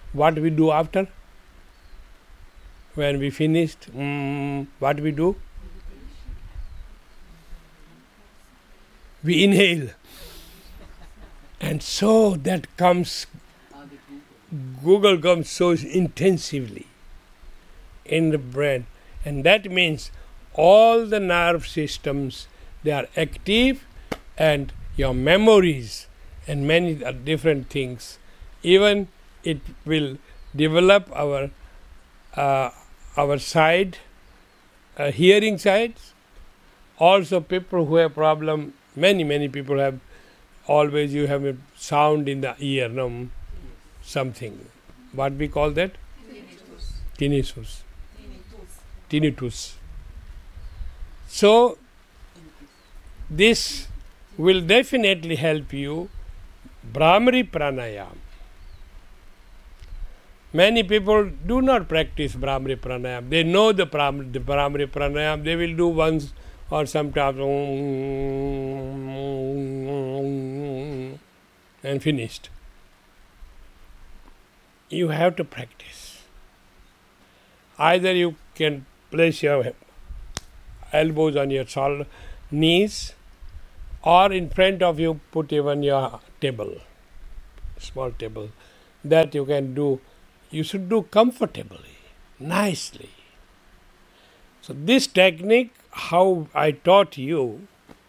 What we do after? When we finished, what we do? We inhale. And so that comes, Google comes so intensively in the brain. And that means all the nerve systems, they are active, and your memories and many different things. Even it will develop our side, hearing sides. Also people who have problem, many people have, always you have a sound in the ear, no? Something. What we call that? Tinnitus. Tinnitus. So this will definitely help you. Bhramari Pranayam. Many people do not practice Bhramari Pranayam. They know the Bhramari Pranayam. They will do once or sometimes and finished. You have to practice. Either you can place your elbows on your knees, or in front of you put even your table, small table. That you can do. You should do comfortably, nicely. So this technique, how I taught you,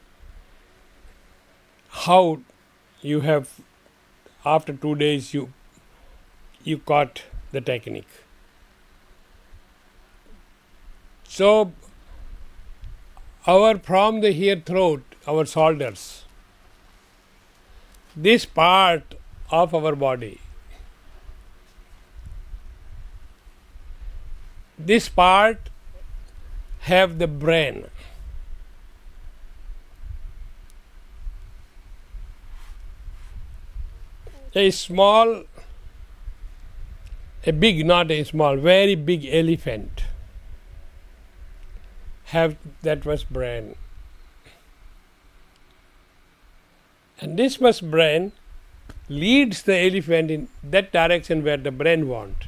how you have, after 2 days you caught the technique. So from the ear throat, our shoulders, this part of our body, this part have the brain. A big, not a small, very big elephant have that much brain. And this much brain leads the elephant in that direction where the brain wants.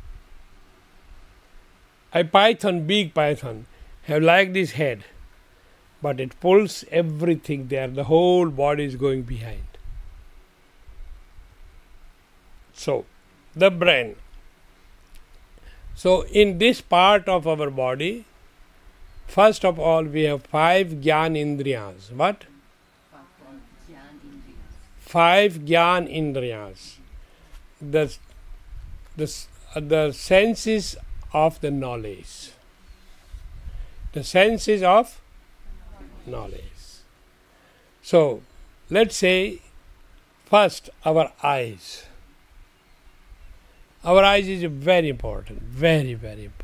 A python, big python, have like this head, but it pulls everything there. The whole body is going behind. So, the brain. So, in this part of our body, first of all, we have 5 Gyan Indriyas. What? 5 Gyan Indriyas. The senses of the knowledge. The senses of knowledge. So, let's say first our eyes. Our eyes is very important, very, very important.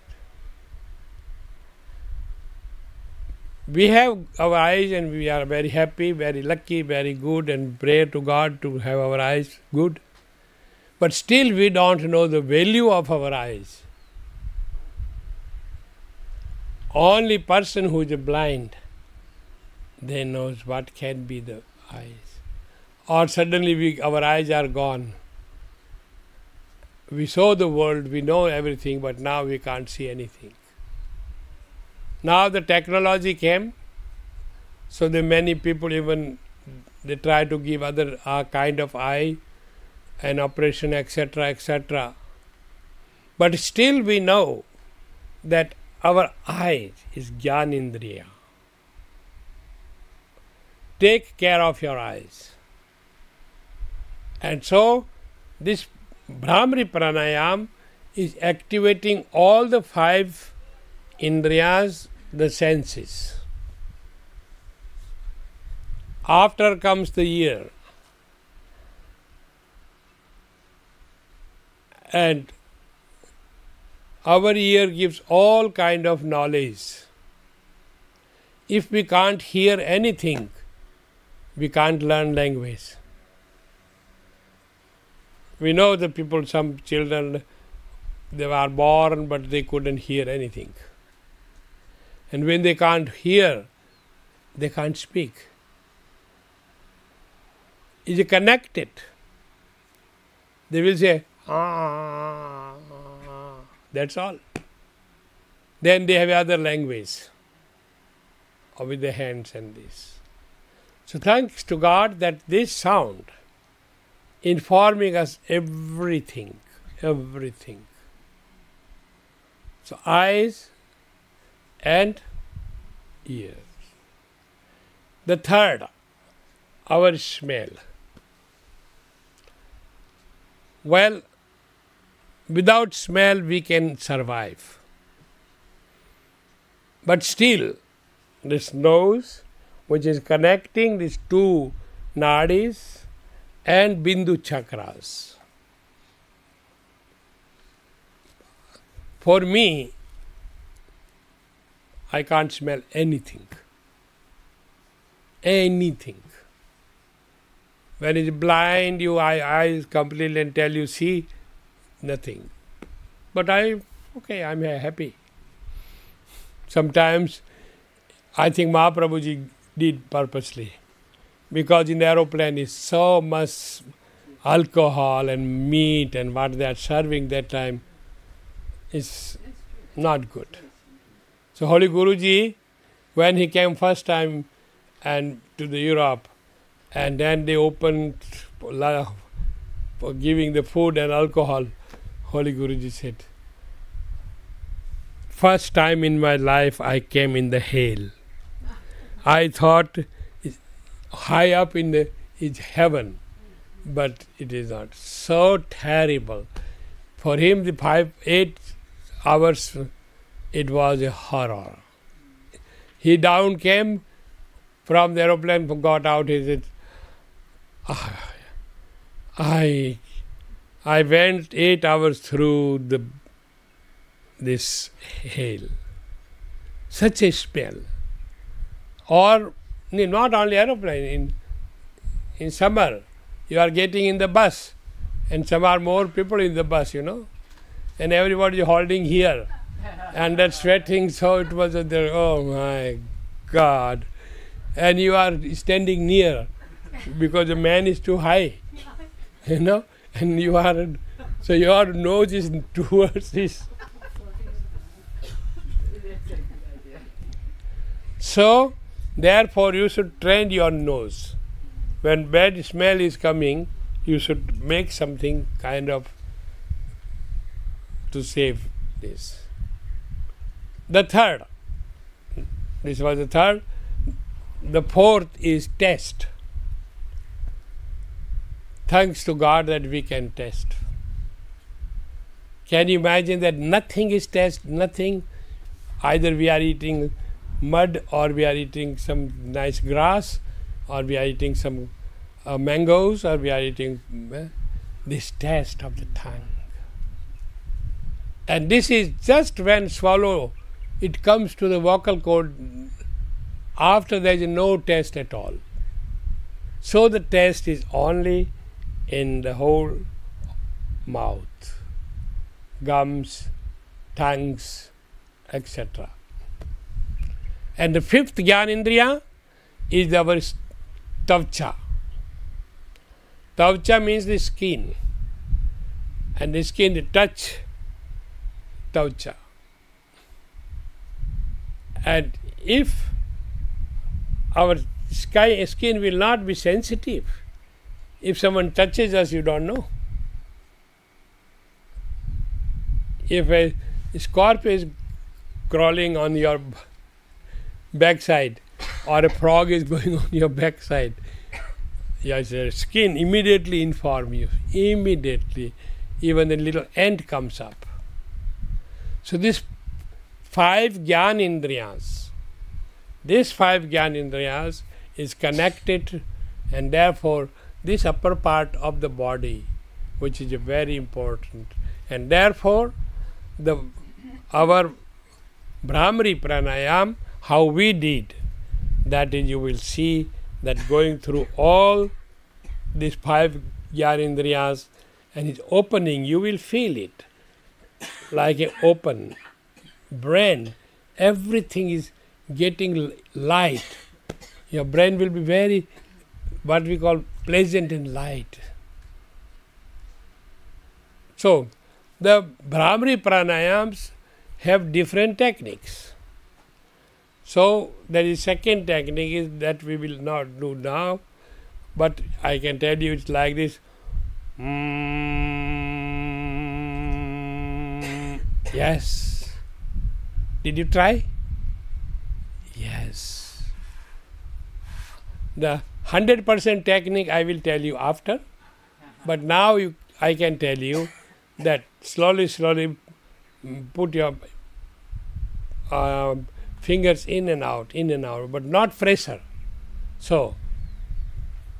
We have our eyes and we are very happy, very lucky, very good, and pray to God to have our eyes good. But still we don't know the value of our eyes. Only person who is blind, they knows what can be the eyes. Or suddenly our eyes are gone. We saw the world, we know everything, but now we can't see anything. Now the technology came, so the many people even they try to give other kind of eye, an operation, etc., etc. But still we know that our eyes is Gyanindriya. Take care of your eyes. And so this Bhramari Pranayam is activating all the 5 Indriyas, the senses. After comes the ear. And our ear gives all kind of knowledge. If we can't hear anything, we can't learn language. We know the people, some children, they were born but they couldn't hear anything. And when they can't hear, they can't speak. Is it connected? They will say, Ah, that's all. Then they have other language, or with the hands and this. So thanks to God that this sound informing us everything, everything. So eyes and ears. The third, our smell. Well, without smell we can survive. But still, this nose, which is connecting these two nadis and bindu chakras. For me, I can't smell anything. Anything. When it's blind, your eyes completely and tell you, see, nothing. But I'm happy. Sometimes I think Mahaprabhuji did purposely, because in the aeroplane is so much alcohol and meat and what they are serving that time is not good. So Holy Guruji, when he came first time and to the Europe, and then they opened for giving the food and alcohol, Holy Guruji said, first time in my life I came in the hell. I thought high up in the is heaven, but it is not. So terrible. For him, the 8 hours, it was a horror. He down came from the aeroplane, got out, he said, I went 8 hours through this hell. Such a smell. Or not only aeroplane, in summer you are getting in the bus and some are more people in the bus, and everybody is holding here and they're sweating, so it was there, oh my God. And you are standing near because the man is too high, and you are, so your nose is towards this. So, therefore, you should train your nose. When bad smell is coming, you should make something kind of to save this. The third, this was the third. The fourth is test. Thanks to God that we can test. Can you imagine that nothing is test, nothing? Either we are eating mud, or we are eating some nice grass, or we are eating some mangoes, or we are eating this taste of the tongue. And this is just when swallow, it comes to the vocal cord, after there is no taste at all. So the taste is only in the whole mouth, gums, tongues, etc. And the fifth Gyanendriya is our tavcha. Tavcha means the skin. And the skin, the touch, tavcha. And if our skin will not be sensitive, if someone touches us, you don't know. If a scorpion is crawling on your backside, or a frog is going on your backside, your skin immediately inform you. Immediately, even a little ant comes up. So these 5 Gyanendriyas, this 5 Gyanendriyas is connected, and therefore this upper part of the body, which is very important, and therefore our Brahmari Pranayam, how we did, that is, you will see that going through all these 5 Gyanendriyas and its opening, you will feel it like an open brain. Everything is getting light. Your brain will be very, what we call, pleasant and light. So, the Brahmari pranayams have different techniques. So, there is second technique is that we will not do now, but I can tell you it's like this. Yes. Did you try? Yes. The 100% technique I will tell you after, but now I can tell you that slowly put your fingers in and out, but not pressure. So,